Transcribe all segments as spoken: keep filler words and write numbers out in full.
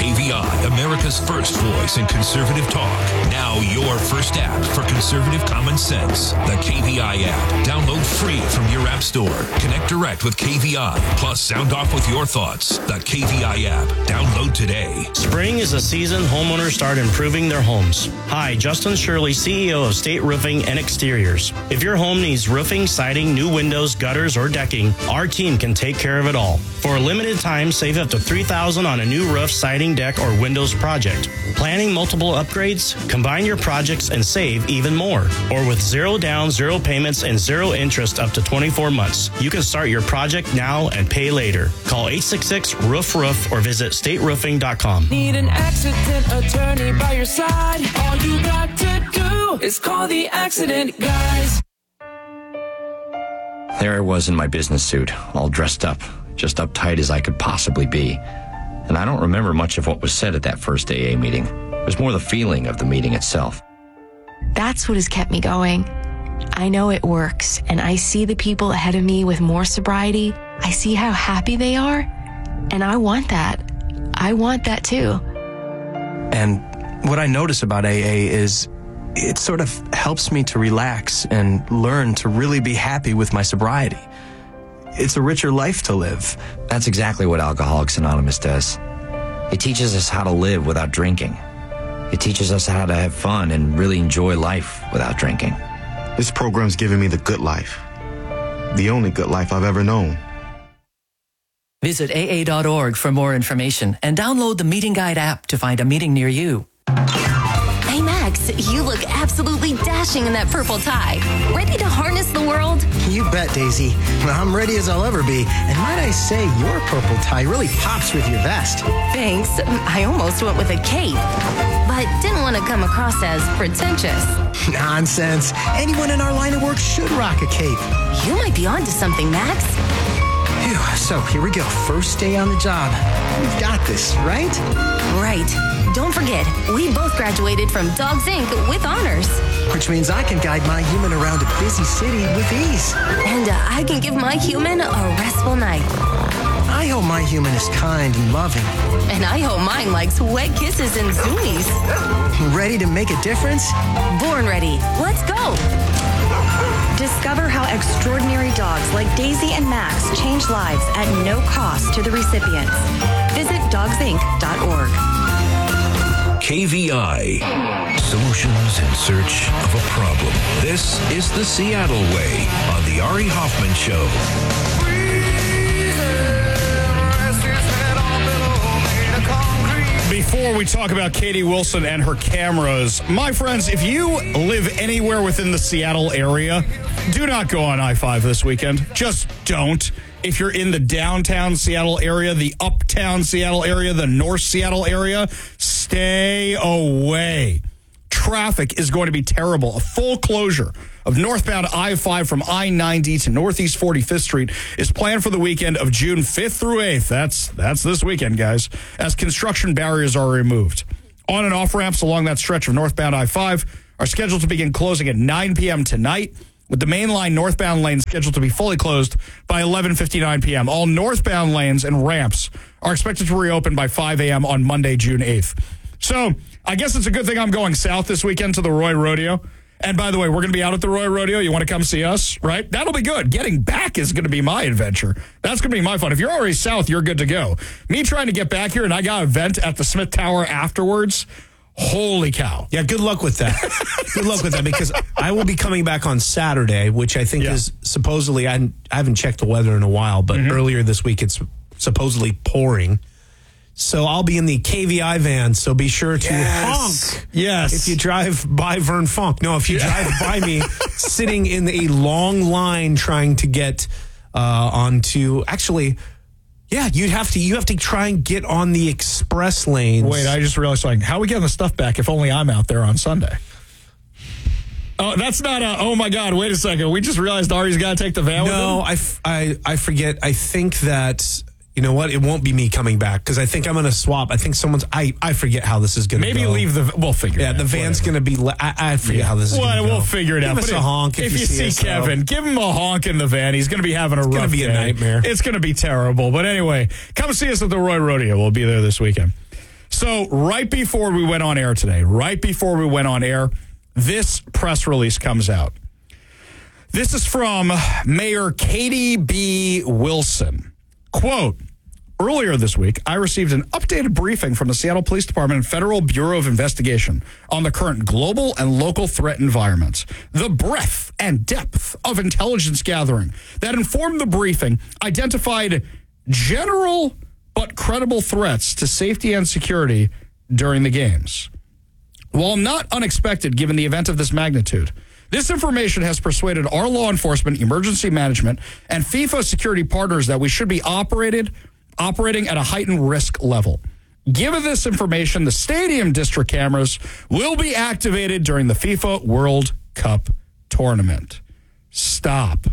K V I, America's first voice in conservative talk. Now your first app for conservative common sense. The K V I app. Download free from your app store. Connect direct with K V I. Plus, sound off with your thoughts. The K V I app. Download today. Spring is a season homeowners start improving their homes. Hi, Justin Shirley, C E O of State Roofing and Exteriors. If your home needs roofing, siding, new windows, gutters, or decking, our team can take care of it all. For a limited time, save up to three thousand dollars on a new roof, siding, deck, or windows project. Planning multiple upgrades? Combine your projects and save even more. Or with zero down, zero payments, and zero interest up to twenty-four months. You can start your project now and pay later. Call eight six six, roof roof or visit state roofing dot com. Need an accident attorney by your side? All you got to do is call the accident guys. There I was in my business suit, all dressed up, just uptight as I could possibly be. And I don't remember much of what was said at that first A A meeting. It was more the feeling of the meeting itself. That's what has kept me going. I know it works, and I see the people ahead of me with more sobriety. I see how happy they are, and I want that. I want that too. And what I notice about A A is it sort of helps me to relax and learn to really be happy with my sobriety. It's a richer life to live. That's exactly what Alcoholics Anonymous does. It teaches us how to live without drinking. It teaches us how to have fun and really enjoy life without drinking. This program's given me the good life. The only good life I've ever known. Visit A A dot org for more information and download the Meeting Guide app to find a meeting near you. Hey, Max, you look absolutely dashing in that purple tie. Ready to harness the world? You bet, Daisy. I'm ready as I'll ever be. And might I say, your purple tie really pops with your vest. Thanks. I almost went with a cape, but didn't want to come across as pretentious. Nonsense. Anyone in our line of work should rock a cape. You might be onto something, Max. Phew, so here we go. First day on the job. We've got this, right? Right. Don't forget, we both graduated from Dogs Incorporated with honors. Which means I can guide my human around a busy city with ease. And uh, I can give my human a restful night. I hope my human is kind and loving. And I hope mine likes wet kisses and zoomies. Ready to make a difference? Born ready. Let's go. Discover how extraordinary dogs like Daisy and Max change lives at no cost to the recipients. Visit dogs inc dot org. K V I. Solutions in search of a problem. This is the Seattle Way on the Ari Hoffman Show. Before we talk about Katie Wilson and her cameras, my friends, if you live anywhere within the Seattle area, do not go on I five this weekend. Just don't. If you're in the downtown Seattle area, the uptown Seattle area, the North Seattle area, stay away. Traffic is going to be terrible. A full closure of northbound I five from I ninety to Northeast forty-fifth Street is planned for the weekend of June fifth through eighth. That's that's this weekend, guys, as construction barriers are removed. On and off ramps along that stretch of northbound I five are scheduled to begin closing at nine p.m. tonight, with the main line northbound lane scheduled to be fully closed by eleven fifty-nine p.m. All northbound lanes and ramps are expected to reopen by five a.m. on Monday, June eighth. So I guess it's a good thing I'm going south this weekend to the Roy Rodeo. And by the way, we're going to be out at the Roy Rodeo. You want to come see us, right? That'll be good. Getting back is going to be my adventure. That's going to be my fun. If you're already south, you're good to go. Me trying to get back here, and I got an event at the Smith Tower afterwards. Holy cow. Yeah, good luck with that. Good luck with that, because I will be coming back on Saturday, which I think yeah. is supposedly, I, I haven't checked the weather in a while, but mm-hmm. earlier this week it's supposedly pouring. So I'll be in the K V I van, so be sure to yes. honk yes. if you drive by Vern Funk. No, if you yeah. drive by me sitting in a long line trying to get uh, onto, actually, yeah, you'd have to you have to try and get on the express lanes. Wait, I just realized something. How are we getting the stuff back if only I'm out there on Sunday? Oh, that's not a, oh my God, wait a second. We just realized Ari's got to take the van with him? No, I, I, I forget. I think that... You know what? It won't be me coming back because I think I'm going to swap. I think someone's. I, I forget how this is going to go. Maybe leave the. We'll figure. Yeah, it out. the van's going to be. I, I forget yeah. how this is well, going to go. We'll figure it give out. Give us but a if, honk if, if you, you see, see Kevin. Though. Give him a honk in the van. He's going to be having a it's rough. It's going to be day. a nightmare. It's going to be terrible. But anyway, come see us at the Roy Rodeo. We'll be there this weekend. So right before we went on air today, right before we went on air, this press release comes out. This is from Mayor Katie B. Wilson. Quote, earlier this week, I received an updated briefing from the Seattle Police Department and Federal Bureau of Investigation on the current global and local threat environments. The breadth and depth of intelligence gathering that informed the briefing identified general but credible threats to safety and security during the games. While not unexpected given the event of this magnitude, this information has persuaded our law enforcement, emergency management, and FIFA security partners that we should be operated, operating at a heightened risk level. Given this information, the stadium district cameras will be activated during the FIFA World Cup tournament. Stop.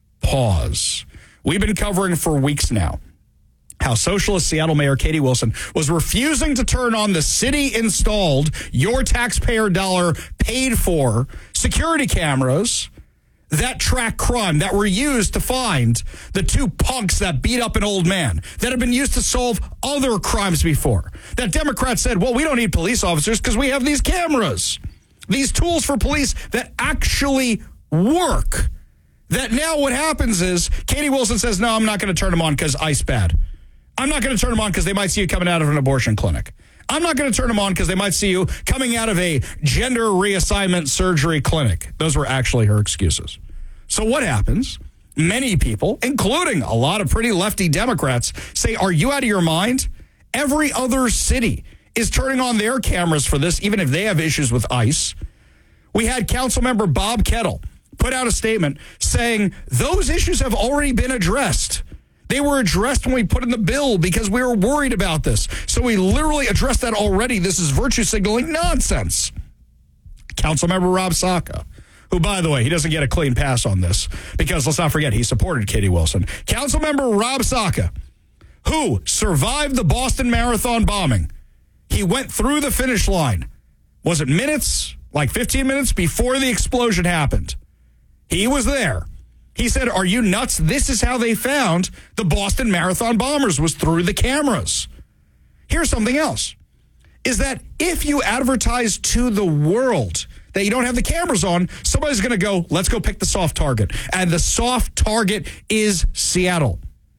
Pause. We've been covering for weeks now how socialist Seattle Mayor Katie Wilson was refusing to turn on the city-installed, your taxpayer dollar paid for security cameras that track crime, that were used to find the two punks that beat up an old man, that have been used to solve other crimes before. That Democrats said, well, we don't need police officers because we have these cameras, these tools for police that actually work. That now what happens is Katie Wilson says, no, I'm not going to turn them on because ICE bad. I'm not going to turn them on because they might see you coming out of an abortion clinic. I'm not going to turn them on because they might see you coming out of a gender reassignment surgery clinic. Those were actually her excuses. So what happens? Many people, including a lot of pretty lefty Democrats, say, are you out of your mind? Every other city is turning on their cameras for this, even if they have issues with ICE. We had Councilmember Bob Kettle put out a statement saying those issues have already been addressed. They were addressed when we put in the bill because we were worried about this. So we literally addressed that already. This is virtue signaling nonsense. Councilmember Rob Saka, who, by the way, he doesn't get a clean pass on this because let's not forget he supported Katie Wilson. Councilmember Rob Saka, who survived the Boston Marathon bombing. He went through the finish line. Was it minutes, like fifteen minutes before the explosion happened? He was there. He said, are you nuts? This is how they found the Boston Marathon bombers, was through the cameras. Here's something else, is that if you advertise to the world that you don't have the cameras on, somebody's going to go, let's go pick the soft target. And the soft target is Seattle.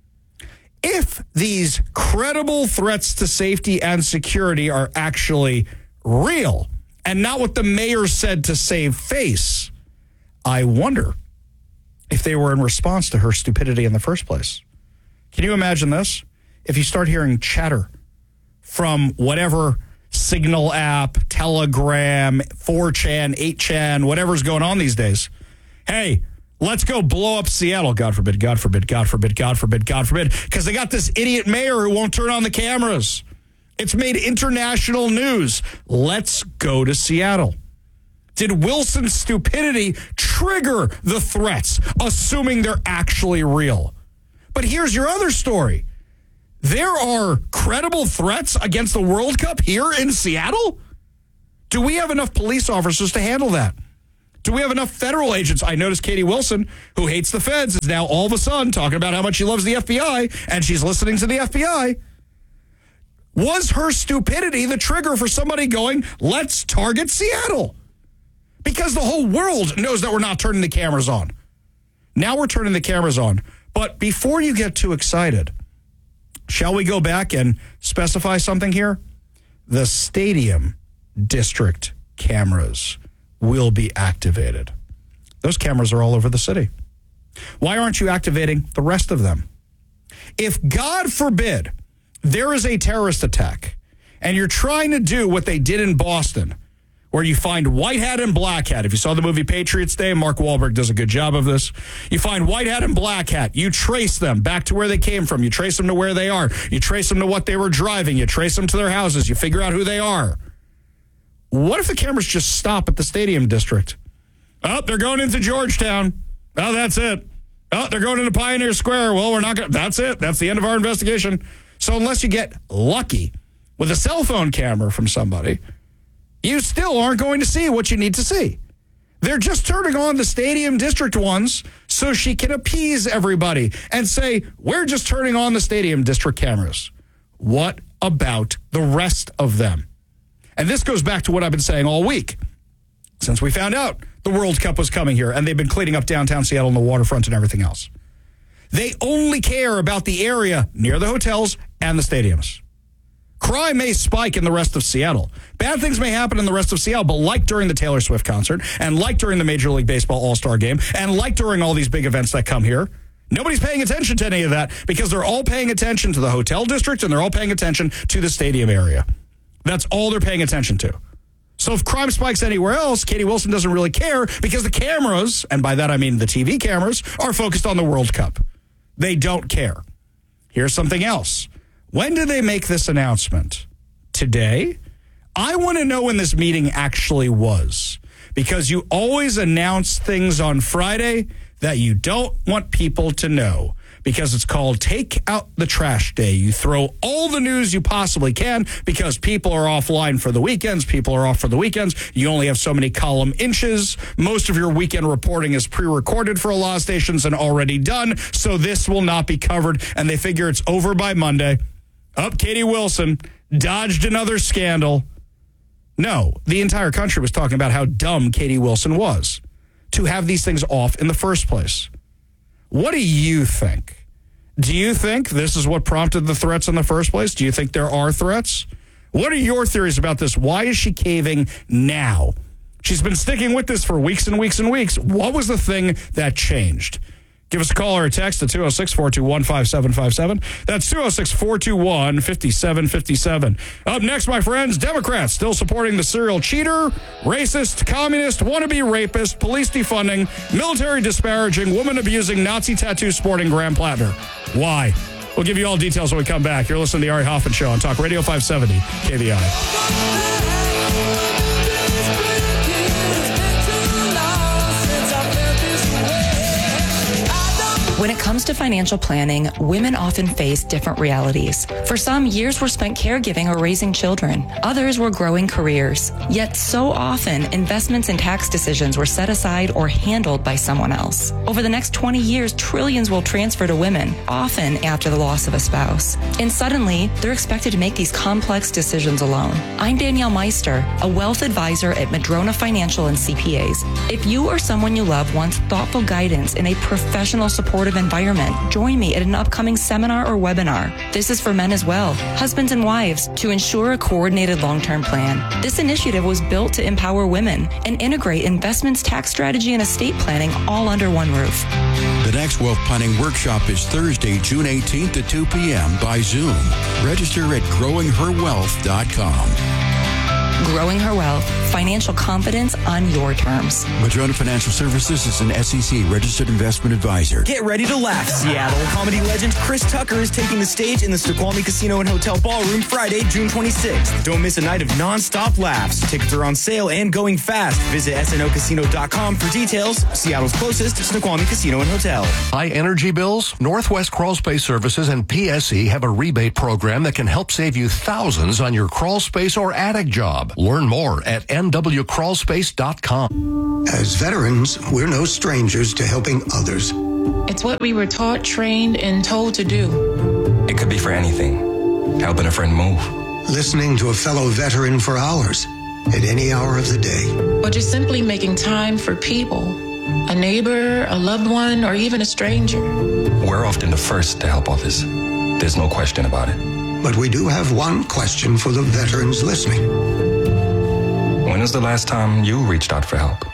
If these credible threats to safety and security are actually real and not what the mayor said to save face, I wonder if they were in response to her stupidity in the first place. Can you imagine this? If you start hearing chatter from whatever Signal app, Telegram, four chan, eight chan, whatever's going on these days. Hey, let's go blow up Seattle. God forbid, God forbid, God forbid, God forbid, God forbid. Because they got this idiot mayor who won't turn on the cameras. It's made international news. Let's go to Seattle. Did Wilson's stupidity trigger the threats, assuming they're actually real? But here's your other story. There are credible threats against the World Cup here in Seattle? Do we have enough police officers to handle that? Do we have enough federal agents? I noticed Katie Wilson, who hates the feds, is now all of a sudden talking about how much she loves the F B I, and she's listening to the F B I. Was her stupidity the trigger for somebody going, let's target Seattle? Because the whole world knows that we're not turning the cameras on. Now we're turning the cameras on. But before you get too excited, shall we go back and specify something here? The stadium district cameras will be activated. Those cameras are all over the city. Why aren't you activating the rest of them? If, God forbid, there is a terrorist attack and you're trying to do what they did in Boston, where you find white hat and black hat. If you saw the movie Patriots Day, Mark Wahlberg does a good job of this. You find white hat and black hat. You trace them back to where they came from. You trace them to where they are. You trace them to what they were driving. You trace them to their houses. You figure out who they are. What if the cameras just stop at the stadium district? Oh, they're going into Georgetown. Oh, that's it. Oh, they're going into Pioneer Square. Well, we're not going to. That's it. That's the end of our investigation. So unless you get lucky with a cell phone camera from somebody, you still aren't going to see what you need to see. They're just turning on the stadium district ones so she can appease everybody and say, we're just turning on the stadium district cameras. What about the rest of them. And this goes back to what I've been saying all week. Since we found out the World Cup was coming here and they've been cleaning up downtown Seattle and the waterfront and everything else. They only care about the area near the hotels and the stadiums. Crime may spike in the rest of Seattle. Bad things may happen in the rest of Seattle, but like during the Taylor Swift concert and like during the Major League Baseball All-Star Game and like during all these big events that come here, nobody's paying attention to any of that because they're all paying attention to the hotel district and they're all paying attention to the stadium area. That's all they're paying attention to. So if crime spikes anywhere else, Katie Wilson doesn't really care because the cameras, and by that I mean the T V cameras, are focused on the World Cup. They don't care. Here's something else. When did they make this announcement? Today? I want to know when this meeting actually was, because you always announce things on Friday that you don't want people to know, because it's called Take Out the Trash Day. You throw all the news you possibly can because people are offline for the weekends. People are off for the weekends. You only have so many column inches. Most of your weekend reporting is pre-recorded for a lot of stations and already done, so this will not be covered, and they figure it's over by Monday. Up, Katie Wilson dodged another scandal. No, the entire country was talking about how dumb Katie Wilson was to have these things off in the first place. What do you think? Do you think this is what prompted the threats in the first place? Do you think there are threats? What are your theories about this? Why is she caving now? She's been sticking with this for weeks and weeks and weeks. What was the thing that changed? Give us a call or a text at two oh six, four two one, five seven five seven. That's two oh six, four two one, five seven five seven. Up next, my friends, Democrats still supporting the serial cheater, racist, communist, wannabe rapist, police defunding, military disparaging, woman abusing, Nazi tattoo sporting Graham Plattner. Why? We'll give you all details when we come back. You're listening to the Ari Hoffman Show on Talk Radio five seventy K V I. When it comes to financial planning, women often face different realities. For some, years were spent caregiving or raising children. Others were growing careers. Yet so often, investments and tax decisions were set aside or handled by someone else. Over the next twenty years, trillions will transfer to women, often after the loss of a spouse. And suddenly, they're expected to make these complex decisions alone. I'm Danielle Meister, a wealth advisor at Madrona Financial and C P As. If you or someone you love wants thoughtful guidance in a professional support environment, join me at an upcoming seminar or webinar. This is for men as well, husbands and wives, to ensure a coordinated long-term plan. This initiative was built to empower women and integrate investments, tax strategy, and estate planning all under one roof. The next Wealth Planning Workshop is Thursday, June eighteenth at two p.m. by Zoom. Register at growing her wealth dot com. Growing Her Wealth, financial confidence on your terms. Madrona Financial Services is an S E C registered investment advisor. Get ready to laugh, Seattle. Comedy legend Chris Tucker is taking the stage in the Snoqualmie Casino and Hotel Ballroom Friday, June twenty-sixth. Don't miss a night of non-stop laughs. Tickets are on sale and going fast. Visit S N O casino dot com for details. Seattle's closest Snoqualmie Casino and Hotel. High energy bills? Northwest Crawl Space Services and P S E have a rebate program that can help save you thousands on your crawl space or attic job. Learn more at N W crawl space dot com. As veterans, we're no strangers to helping others. It's what we were taught, trained, and told to do. It could be for anything. Helping a friend move. Listening to a fellow veteran for hours, at any hour of the day. Or just simply making time for people. A neighbor, a loved one, or even a stranger. We're often the first to help others. There's no question about it. But we do have one question for the veterans listening. When was the last time you reached out for help?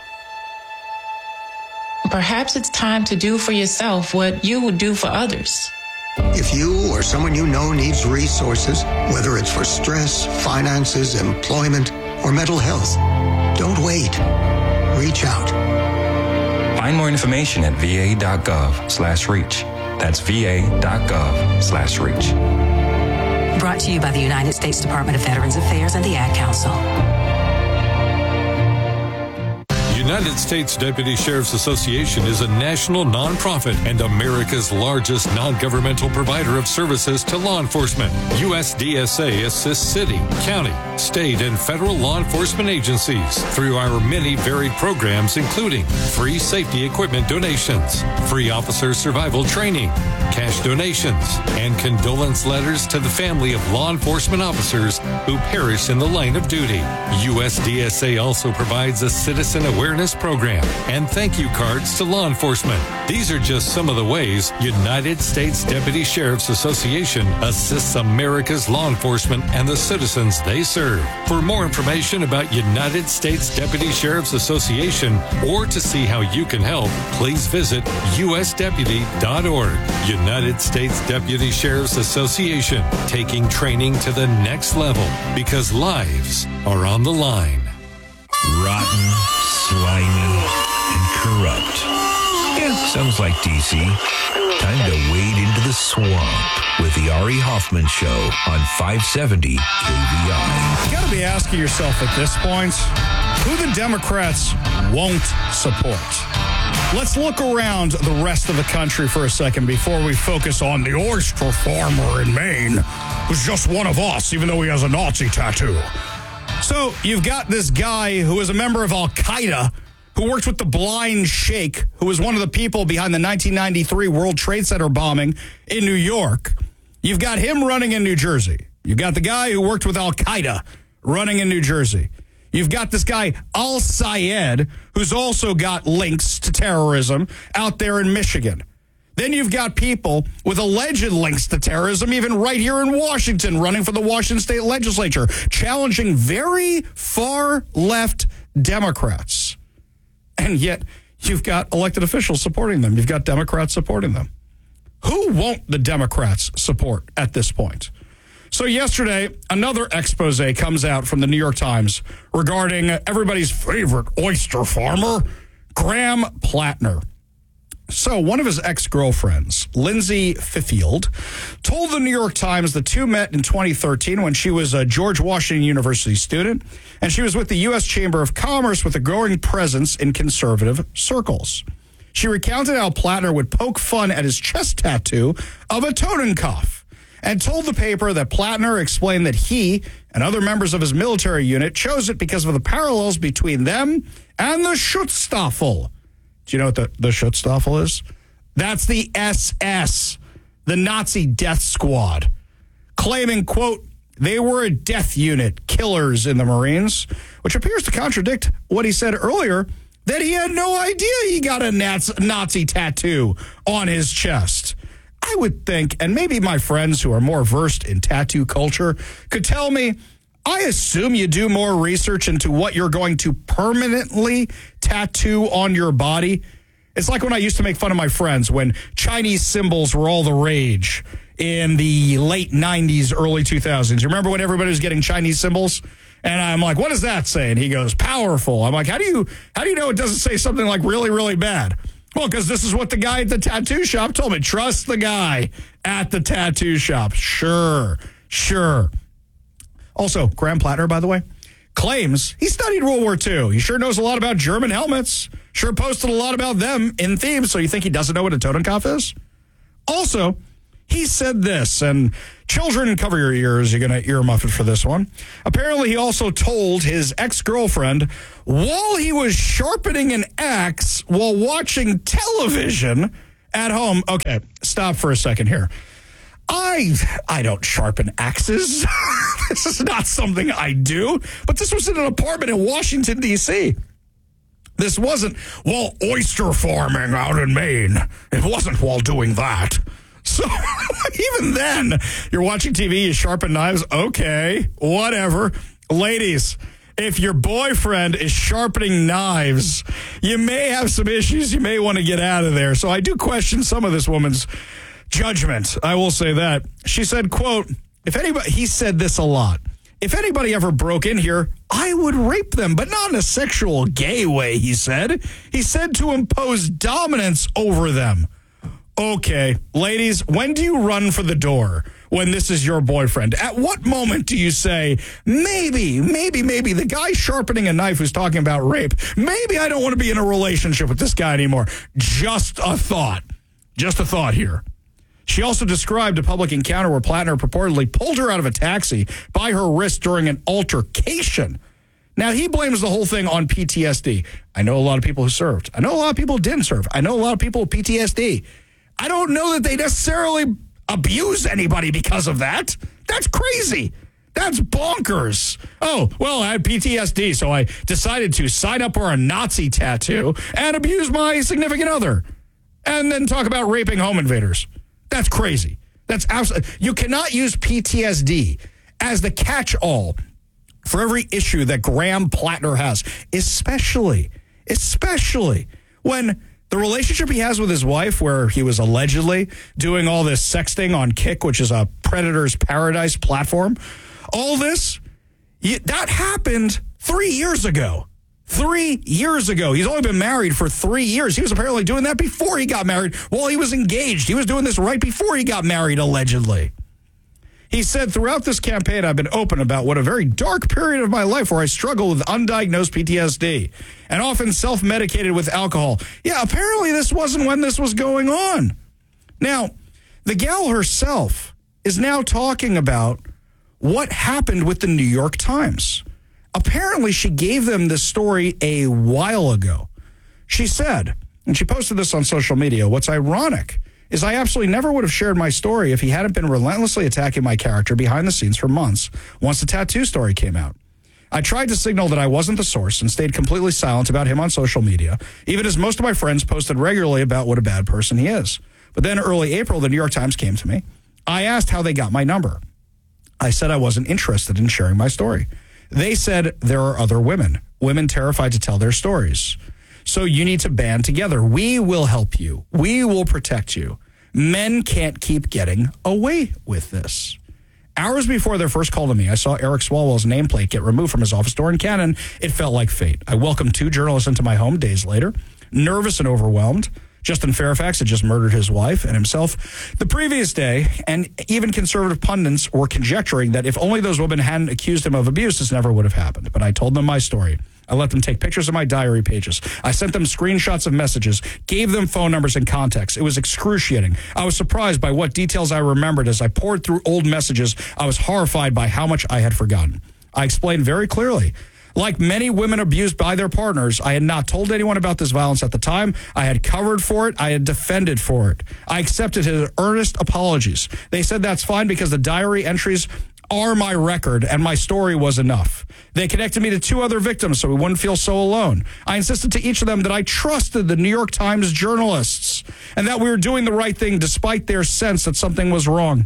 Perhaps it's time to do for yourself what you would do for others. If you or someone you know needs resources, whether it's for stress, finances, employment, or mental health, don't wait. Reach out. Find more information at V A dot gov slash reach. That's V A dot gov slash reach. Brought to you by the United States Department of Veterans Affairs and the Ad Council. United States Deputy Sheriff's Association is a national nonprofit and America's largest non-governmental provider of services to law enforcement. U S D S A assists city, county, state, and federal law enforcement agencies through our many varied programs, including free safety equipment donations, free officer survival training, cash donations, and condolence letters to the family of law enforcement officers who perish in the line of duty. U S D S A also provides a citizen awareness program and thank you cards to law enforcement. These are just some of the ways United States Deputy Sheriff's Association assists America's law enforcement and the citizens they serve. For more information about United States Deputy Sheriff's Association or to see how you can help, please visit U S deputy dot org. United States Deputy Sheriff's Association, taking training to the next level because lives are on the line. Rotten, slimy, and corrupt. Yeah, sounds like D C. Time to wade into the swamp with the Ari Hoffman Show on five seventy K V I. You got to be asking yourself at this point, who the Democrats won't support. Let's look around the rest of the country for a second before we focus on the oyster farmer in Maine, who's just one of us, even though he has a Nazi tattoo. So you've got this guy who is a member of Al-Qaeda, who worked with the Blind Sheikh, who was one of the people behind the nineteen ninety-three World Trade Center bombing in New York. You've got him running in New Jersey. You've got the guy who worked with Al-Qaeda running in New Jersey. You've got this guy, Al-Sayed, who's also got links to terrorism out there in Michigan. Then you've got people with alleged links to terrorism, even right here in Washington, running for the Washington State Legislature, challenging very far-left Democrats. And yet you've got elected officials supporting them. You've got Democrats supporting them. Who won't the Democrats support at this point? So yesterday, another expose comes out from the New York Times regarding everybody's favorite oyster farmer, Graham Plattner. So one of his ex-girlfriends, Lindsay Fifield, told the New York Times the two met in twenty thirteen when she was a George Washington University student, and she was with the U S Chamber of Commerce with a growing presence in conservative circles. She recounted how Plattner would poke fun at his chest tattoo of a Totenkopf, and told the paper that Plattner explained that he and other members of his military unit chose it because of the parallels between them and the Schutzstaffel. Do you know what the, the Schutzstaffel is? That's the S S, the Nazi death squad, claiming, quote, they were a death unit, killers in the Marines, which appears to contradict what he said earlier, that he had no idea he got a Nazi tattoo on his chest. I would think, and maybe my friends who are more versed in tattoo culture could tell me, I assume you do more research into what you're going to permanently tattoo on your body. It's like when I used to make fun of my friends when Chinese symbols were all the rage in the late nineties, early two thousands. You remember when everybody was getting Chinese symbols? And I'm like, what does that say? And he goes, powerful. I'm like, how do you how do you know it doesn't say something like really, really bad? Well, because this is what the guy at the tattoo shop told me. Trust the guy at the tattoo shop. Sure, sure. Also, Graham Plattner, by the way, claims he studied World War Two. He sure knows a lot about German helmets. Sure posted a lot about them in themes, so you think he doesn't know what a Totenkopf is? Also, he said this, and children, cover your ears. You're going to earmuff it for this one. Apparently, he also told his ex-girlfriend while he was sharpening an axe while watching television at home. Okay, stop for a second here. I I don't sharpen axes. This is not something I do. But this was in an apartment in Washington, D C This wasn't while oyster farming out in Maine. It wasn't while doing that. So even then, you're watching T V, you sharpen knives. Okay, whatever. Ladies, if your boyfriend is sharpening knives, you may have some issues. You may want to get out of there. So I do question some of this woman's judgment. I will say that. She said, quote, if anybody, he said this a lot. If anybody ever broke in here, I would rape them, but not in a sexual gay way, he said. He said to impose dominance over them. Okay, ladies, when do you run for the door? when this is your boyfriend? At what moment do you say, maybe, maybe, maybe the guy sharpening a knife who's talking about rape, maybe I don't want to be in a relationship with this guy anymore? Just a thought. Just a thought here. She also described a public encounter where Plattner purportedly pulled her out of a taxi by her wrist during an altercation. Now, he blames the whole thing on P T S D. I know a lot of people who served. I know a lot of people who didn't serve. I know a lot of people with P T S D. I don't know that they necessarily abuse anybody because of that. That's crazy. That's bonkers. Oh, well, I had P T S D, so I decided to sign up for a Nazi tattoo and abuse my significant other and then talk about raping home invaders. That's crazy. That's absolutely. You cannot use P T S D as the catch-all for every issue that Graham Plattner has, especially, especially when the relationship he has with his wife, where he was allegedly doing all this sexting on Kick, which is a Predator's Paradise platform, all this, that happened three years ago. Three years ago. He's only been married for three years. He was apparently doing that before he got married while he was engaged. He was doing this right before he got married, allegedly. He said, throughout this campaign, I've been open about what a very dark period of my life where I struggle with undiagnosed P T S D and often self-medicated with alcohol. Yeah, apparently this wasn't when this was going on. Now, the gal herself is now talking about what happened with the New York Times. Apparently, she gave them this story a while ago. She said, and she posted this on social media, what's ironic is I absolutely never would have shared my story if he hadn't been relentlessly attacking my character behind the scenes for months once the tattoo story came out. I tried to signal that I wasn't the source and stayed completely silent about him on social media, even as most of my friends posted regularly about what a bad person he is. But then early April, the New York Times came to me. I asked how they got my number. I said I wasn't interested in sharing my story. They said there are other women, women terrified to tell their stories. So you need to band together. We will help you. We will protect you. Men can't keep getting away with this. Hours before their first call to me, I saw Eric Swalwell's nameplate get removed from his office door in Cannon. It felt like fate. I welcomed two journalists into my home days later, nervous and overwhelmed. Justin Fairfax had just murdered his wife and himself the previous day, and even conservative pundits were conjecturing that if only those women hadn't accused him of abuse, this never would have happened. But I told them my story. I let them take pictures of my diary pages. I sent them screenshots of messages, gave them phone numbers and contacts. It was excruciating. I was surprised by what details I remembered. As I poured through old messages, I was horrified by how much I had forgotten. I explained very clearly. Like many women abused by their partners, I had not told anyone about this violence at the time. I had covered for it. I had defended for it. I accepted his earnest apologies. They said that's fine because the diary entries are my record and my story was enough. They connected me to two other victims so we wouldn't feel so alone. I insisted to each of them that I trusted the New York Times journalists and that we were doing the right thing despite their sense that something was wrong.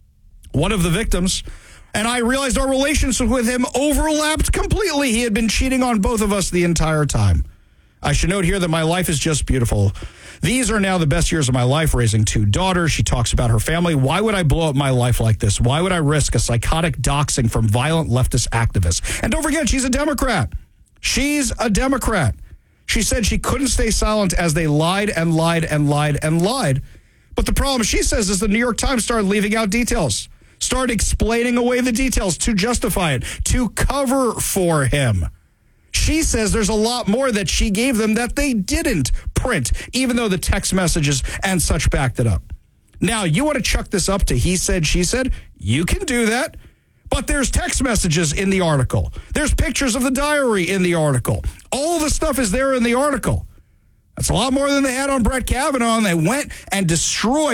One of the victims and I realized our relationship with him overlapped completely. He had been cheating on both of us the entire time. I should note here that my life is just beautiful. These are now the best years of my life, raising two daughters. She talks about her family. Why would I blow up my life like this? Why would I risk a psychotic doxing from violent leftist activists? And don't forget, she's a Democrat. She's a Democrat. She said she couldn't stay silent as they lied and lied and lied and lied. But the problem, she says, is the New York Times started leaving out details. Start explaining away the details to justify it, to cover for him. She says there's a lot more that she gave them that they didn't print, even though the text messages and such backed it up. Now, you want to chuck this up to he said, she said? You can do that. But there's text messages in the article. There's pictures of the diary in the article. All the stuff is there in the article. That's a lot more than they had on Brett Kavanaugh, and they went and destroyed